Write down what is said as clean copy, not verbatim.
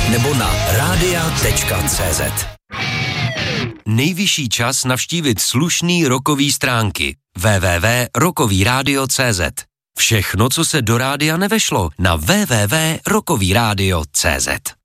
nebo na radia.cz. Nejvyšší čas navštívit slušný rockový stránky www.rockovyradio.cz. Všechno, co se do rádia nevešlo, na www.rockovyradio.cz.